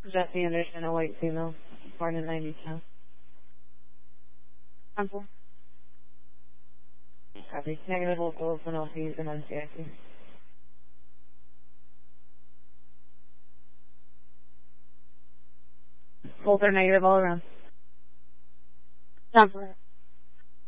Jesse Anderson, a white female, born in 92. Counsel. Copy. Negative locals and LCs and NCIC. Both are negative all around. Counsel.